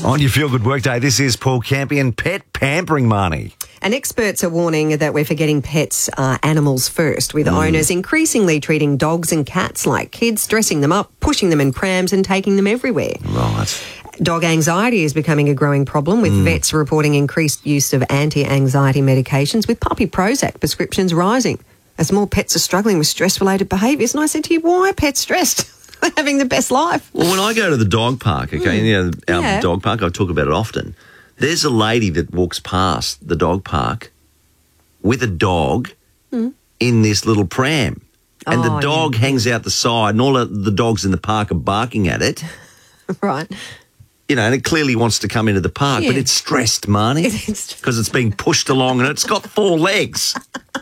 On your Feel Good Workday, this is Paul Campion, pet pampering money. And experts are warning that we're forgetting pets are animals first, with owners increasingly treating dogs and cats like kids, dressing them up, pushing them in prams and taking them everywhere. Right. Dog anxiety is becoming a growing problem, with vets reporting increased use of anti-anxiety medications, with puppy Prozac prescriptions rising as more pets are struggling with stress-related behaviours. And I said to you, why are pets stressed? They're having the best life. Well, when I go to the dog park, our dog park, I talk about it often, there's a lady that walks past the dog park with a dog in this little pram. And the dog hangs out the side and all the dogs in the park are barking at it. Right. You know, and it clearly wants to come into the park, but it's stressed, Marnie, because it's being pushed along and it's got 4 legs.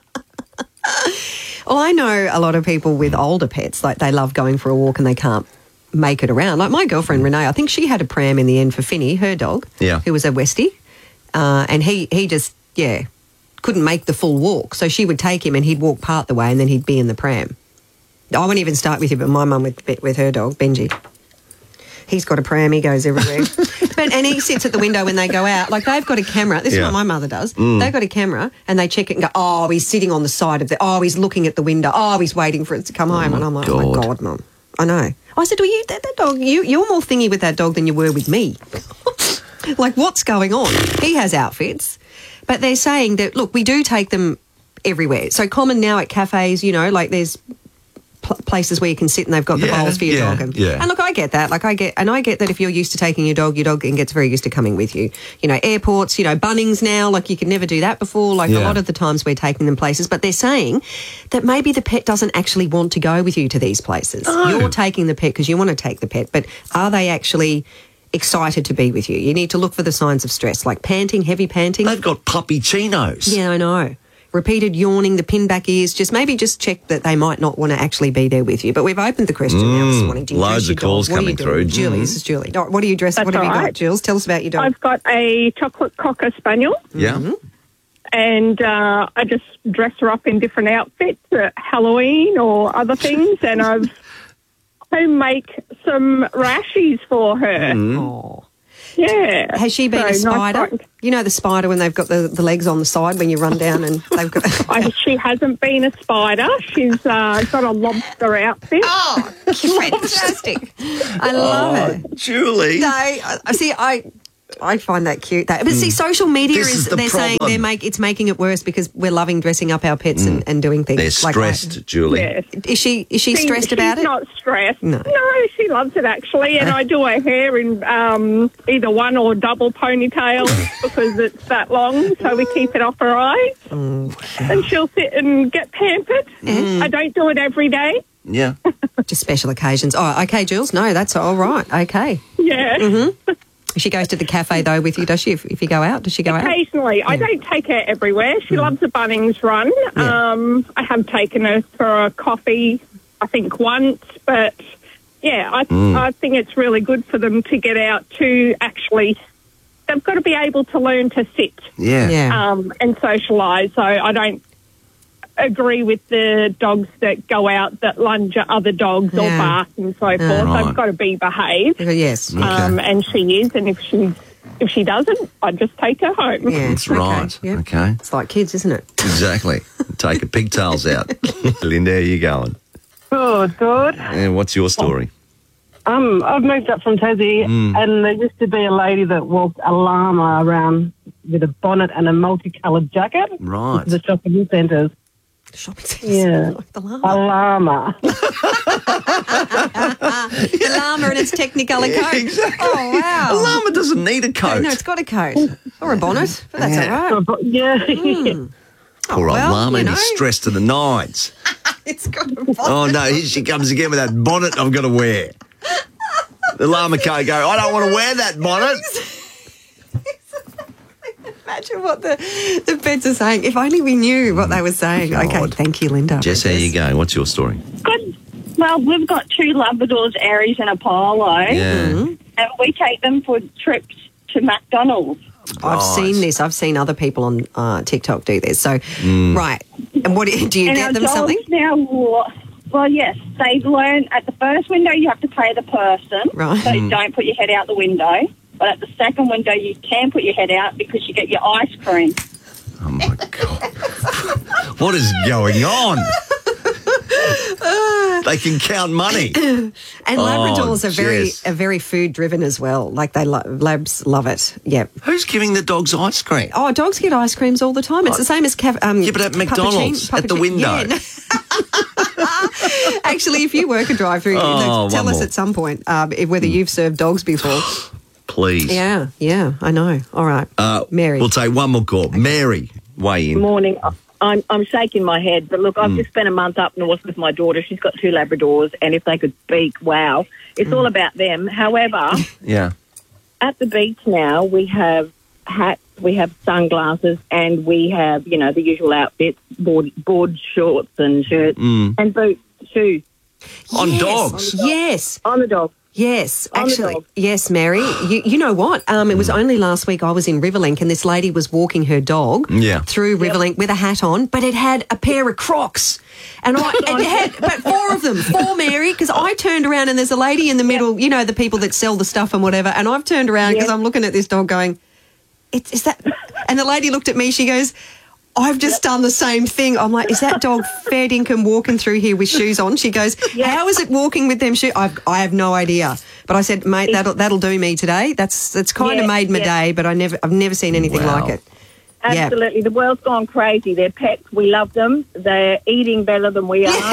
Well, I know a lot of people with older pets, like they love going for a walk and they can't make it around. Like my girlfriend Renee, I think she had a pram in the end for Finny, her dog, who was a Westie, and he just, couldn't make the full walk. So she would take him and he'd walk part the way and then he'd be in the pram. I won't even start with you, but my mum with her dog, Benji. He's got a pram, he goes everywhere. And he sits at the window when they go out. Like, they've got a camera. This is what my mother does. They've got a camera and they check it and go, oh, he's sitting on the side of he's looking at the window. Oh, he's waiting for it to come home. And I'm like, oh, my God, Mum. I know. I said, well, that dog, you're more thingy with that dog than you were with me. Like, what's going on? He has outfits. But they're saying that, look, we do take them everywhere. So common now at cafes, you know, like there's places where you can sit and they've got the bowls for your dog. And look, I get that. I get that if you're used to taking your dog gets very used to coming with you. You know, airports, you know, Bunnings now, like you could never do that before. Like a lot of the times we're taking them places, but they're saying that maybe the pet doesn't actually want to go with you to these places. Oh. You're taking the pet because you want to take the pet, but are they actually excited to be with you? You need to look for the signs of stress, like panting, heavy panting. They've got puppy chinos. Yeah, I know. Repeated yawning, the pin back ears. Just check that they might not want to actually be there with you. But we've opened the question now this morning. Do you loads of calls coming through. Julie, this is Julie. What do you dress? What have you got, Jules? Tell us about your dog. I've got a chocolate cocker spaniel. Yeah. And I just dress her up in different outfits at Halloween or other things. And I've home make some rashies for her. Oh. Yeah. Has she been a spider? Nice. You know the spider when they've got the legs on the side when you run down and they've got... She hasn't been a spider. She's got a lobster outfit. Oh, fantastic. I love it. Julie. I find that cute. But see, social media they're saying it's making it worse because we're loving dressing up our pets and doing things. They're stressed, like Julie. Yes. Is she stressed about it? She's not stressed. No, she loves it actually. And I do her hair in either one or double ponytails because it's that long, so we keep it off her eyes. And she'll sit and get pampered. I don't do it every day. Yeah. Just special occasions. Oh, okay, Jules. No, that's all right. Okay. Yeah. She goes to the cafe, though, with you, does she? If you go out, does she go out? Occasionally. I don't take her everywhere. She loves a Bunnings run. Yeah. I have taken her for a coffee, I think, once. But, I think it's really good for them to get out to actually... They've got to be able to learn to sit and socialise. So I don't agree with the dogs that go out that lunge at other dogs or bark and so forth. Right. They've got to be behaved. Yes. Okay. And she is, and if she doesn't, I just take her home. Yeah, that's right. Yeah. Okay. It's like kids, isn't it? Exactly. Take her pigtails out. Linda, how you going? Good. And what's your story? I've moved up from Tassie, and there used to be a lady that walked a llama around with a bonnet and a multicoloured jacket. Right. To the shopping centres. Shopping centres. Yeah. Like the llama. A llama. The llama in its Technicolor coat. Exactly. Oh, wow. A llama doesn't need a coat. No, it's got a coat. Or a bonnet, but that's all right. Yeah. Poor old llama, and he's stressed to the nines. It's got a bonnet. Oh, no, here she comes again with that bonnet I've got to wear. The llama can't go, I don't want to wear that bonnet. Imagine what the pets are saying. If only we knew what they were saying. God. Okay, thank you, Linda. Jess, how you going? What's your story? Good. Well, we've got 2 Labradors, Aries and Apollo, Yeah. and we take them for trips to McDonald's. I've seen this. I've seen other people on TikTok do this. So, right. And what do you And get our them dogs something? now, well, yes, they've learned at the first window you have to pay the person. Right. So don't put your head out the window. But at the second window, you can put your head out because you get your ice cream. Oh, my God. What is going on? They can count money. And Labradors are very food driven as well. Like labs love it. Yeah. Who's giving the dogs ice cream? Oh, dogs get ice creams all the time. It's the same as but at McDonald's at the window. Yeah. Actually, if you work a drive-through, tell us at some point whether you've served dogs before. Please. Yeah, I know. All right, Mary. We'll take one more call. Mary, weigh in. Morning. I'm shaking my head, but look, I've just spent a month up north with my daughter. She's got 2 Labradors, and if they could speak, wow. It's all about them. However, at the beach now, we have hats, we have sunglasses, and we have, the usual outfits, board shorts and shirts, and boots, shoes. On dogs? Yes. On the dog. Yes, actually, yes, Mary. You know what? It was only last week I was in Riverlink and this lady was walking her dog through Riverlink with a hat on, but it had a pair of Crocs. And it had, but 4 of them, 4, Mary, because I turned around and there's a lady in the middle, the people that sell the stuff and whatever, and I've turned around because I'm looking at this dog going, is that? And the lady looked at me, she goes, I've just done the same thing. I'm like, is that dog fair dinkum walking through here with shoes on? She goes, how is it walking with them shoes? I have no idea. But I said, mate, that'll do me today. That's kind of made my day, but I've never seen anything like it. Absolutely. The world's gone crazy. They're pets. We love them. They're eating better than we are.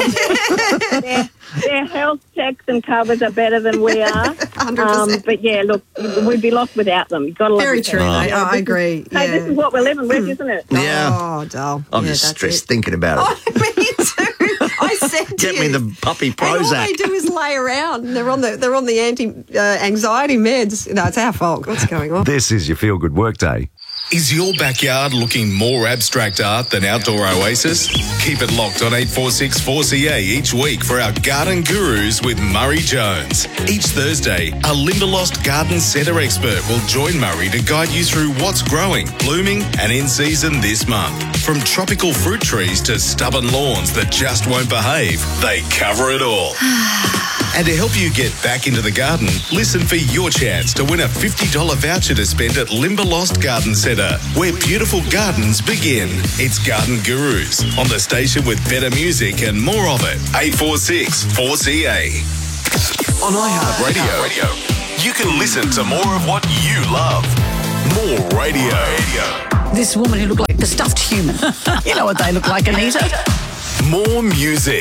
Their health checks and covers are better than we are. 100%. But, look, we'd be lost without them. You've got to love Very true, mate. I agree. Hey, this is what we're living with, isn't it? Yeah. Oh, doll. I'm just stressed thinking about it. Oh, me too. I said to Get me the puppy Prozac. And all they do is lay around. They're on the anti-anxiety meds. No, it's our fault. What's going on? This is your Feel Good Workday. Is your backyard looking more abstract art than Outdoor Oasis? Keep it locked on 846 4CA each week for our Garden Gurus with Murray Jones. Each Thursday, a Limberlost Garden Centre expert will join Murray to guide you through what's growing, blooming and in season this month. From tropical fruit trees to stubborn lawns that just won't behave, they cover it all. And to help you get back into the garden, listen for your chance to win a $50 voucher to spend at Limberlost Garden Centre, where beautiful gardens begin. It's Garden Gurus on the station with better music and more of it. 846 4CA. On iHeartRadio, you can listen to more of what you love. More radio. This woman who looked like a stuffed human. You know what they look like, Anita. More music.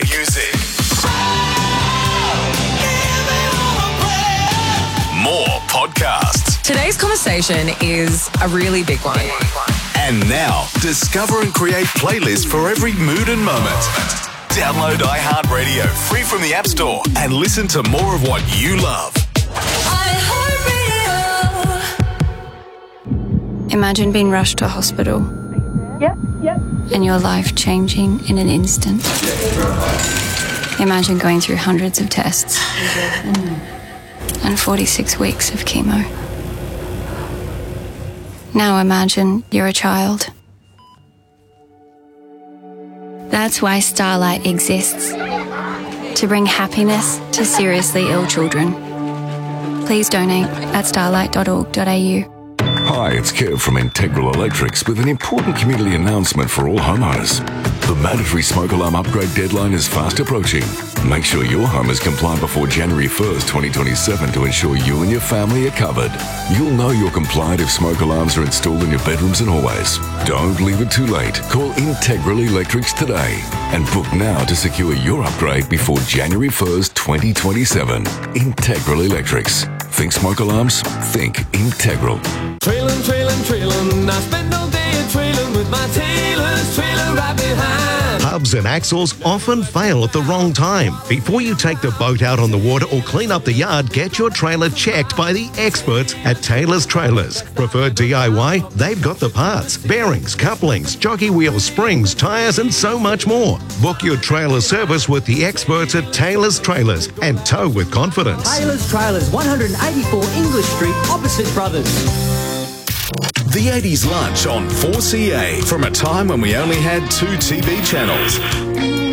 More podcasts. Today's conversation is a really big one. And now, discover and create playlists for every mood and moment. Download iHeartRadio free from the App Store and listen to more of what you love. Imagine being rushed to a hospital. Yep. And your life changing in an instant. Imagine going through hundreds of tests. And 46 weeks of chemo. Now imagine you're a child. That's why Starlight exists. To bring happiness to seriously ill children. Please donate at starlight.org.au. Hi, it's Kev from Integral Electrics with an important community announcement for all homeowners. The mandatory smoke alarm upgrade deadline is fast approaching. Make sure your home is compliant before January 1st, 2027 to ensure you and your family are covered. You'll know you're compliant if smoke alarms are installed in your bedrooms and hallways. Don't leave it too late. Call Integral Electrics today and book now to secure your upgrade before January 1st, 2027. Integral Electrics. Think smoke alarms? Think Integral. Trailin', I spend all day a-trailin' with my Taylor's trailer right behind. Hubs and axles often fail at the wrong time. Before you take the boat out on the water or clean up the yard, get your trailer checked by the experts at Taylor's Trailers. Preferred DIY? They've got the parts, bearings, couplings, jockey wheels, springs, tyres and so much more. Book your trailer service with the experts at Taylor's Trailers and tow with confidence. Taylor's Trailers, 184 English Street, opposite Brothers. The 80s lunch on 4CA from a time when we only had 2 TV channels.